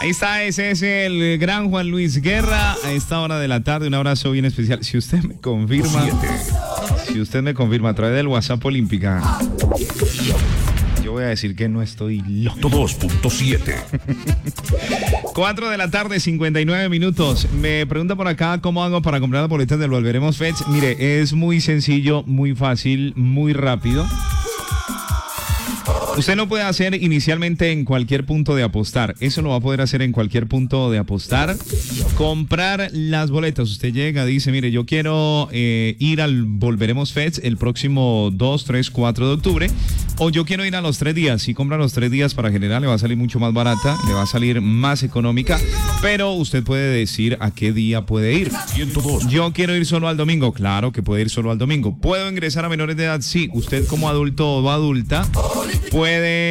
Ahí está, ese es el gran Juan Luis Guerra a esta hora de la tarde. Un abrazo bien especial. Si usted me confirma a través del WhatsApp Olímpica, yo voy a decir que no estoy loco. 2.7. 4 de la tarde, 59 minutos. Me pregunta por acá cómo hago para comprar las boletas del Volveremos Fest. Mire, es muy sencillo, muy fácil, muy rápido. Usted lo puede hacer inicialmente en cualquier punto de apostar. Eso lo va a poder hacer en cualquier punto de apostar. Comprar las boletas. Usted llega, dice, mire, yo quiero ir al Volveremos Fest el próximo 2, 3, 4 de octubre. O yo quiero ir a los 3 días. Si compra los 3 días para general, le va a salir mucho más barata, le va a salir más económica. Pero usted puede decir a qué día puede ir. 102. Yo quiero ir solo al domingo. Claro que puede ir solo al domingo. ¿Puedo ingresar a menores de edad? Sí. Usted como adulto o adulta puede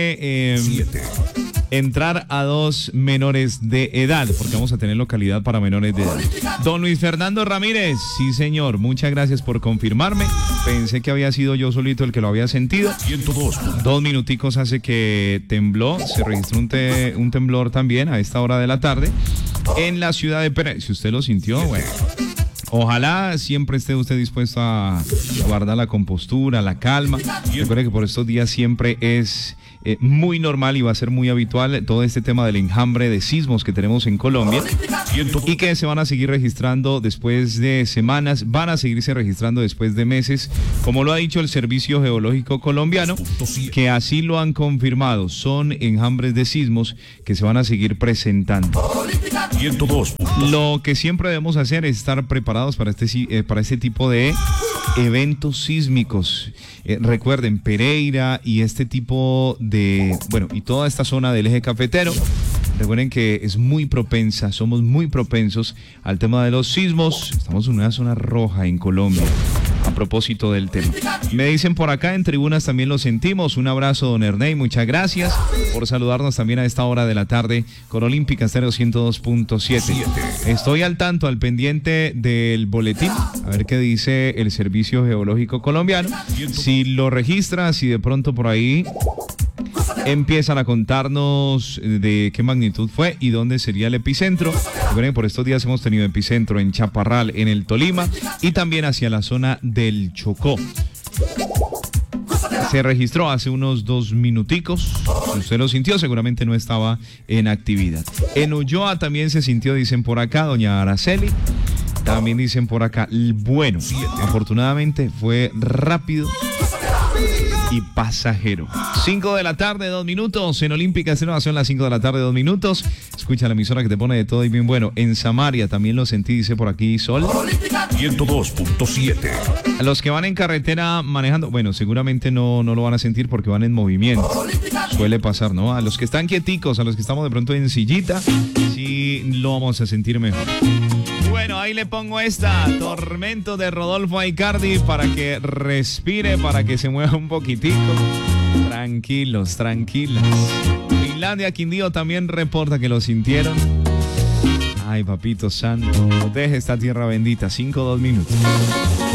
entrar a 2 menores de edad, porque vamos a tener localidad para menores de edad. Don Luis Fernando Ramírez, sí señor, muchas gracias por confirmarme. Pensé que había sido yo solito el que lo había sentido. 102. 2 minuticos hace que tembló, se registró un temblor también a esta hora de la tarde en la ciudad de Pereira. Si usted lo sintió, bueno. Ojalá siempre esté usted dispuesto a guardar la compostura, la calma. Recuerde que por estos días siempre es muy normal y va a ser muy habitual todo este tema del enjambre de sismos que tenemos en Colombia y que se van a seguir registrando después de semanas, van a seguirse registrando después de meses, como lo ha dicho el Servicio Geológico Colombiano, que así lo han confirmado. Son enjambres de sismos que se van a seguir presentando. 102. Lo que siempre debemos hacer es estar preparados para este tipo de eventos sísmicos. Recuerden, Pereira y este tipo de, y toda esta zona del eje cafetero, recuerden que es muy propensa, somos muy propensos al tema de los sismos. Estamos en una zona roja en Colombia. A propósito del tema, me dicen por acá en tribunas también lo sentimos. Un abrazo, don Ernei, muchas gracias por saludarnos también a esta hora de la tarde con Olímpica Estéreo 102.7. Estoy al tanto, al pendiente del boletín, a ver qué dice el Servicio Geológico Colombiano, si lo registra, si de pronto por ahí empiezan a contarnos de qué magnitud fue y dónde sería el epicentro. Recuerden, por estos días hemos tenido epicentro en Chaparral, en el Tolima, y también hacia la zona del Chocó. Se registró hace unos 2 minuticos. Si usted lo sintió, seguramente no estaba en actividad. En Ulloa también se sintió, dicen por acá, doña Araceli. También dicen por acá, bueno, afortunadamente fue rápido y pasajero. 5 de la tarde, 2 minutos. En Olímpica Estéreo son las 5 de la tarde, 2 minutos. Escucha la emisora que te pone de todo y bien bueno. En Samaria también lo sentí, dice por aquí Sol. 102.7. A los que van en carretera manejando, seguramente no lo van a sentir porque van en movimiento. Suele pasar, ¿no? A los que están quieticos, a los que estamos de pronto en sillita, sí lo vamos a sentir mejor. Bueno, ahí le pongo esta, Tormento de Rodolfo Aicardi, para que respire, para que se mueva un poquitico. Tranquilos, tranquilas. Finlandia, Quindío también reporta que lo sintieron. Ay, papito santo, deje esta tierra bendita. 5, 2 minutos.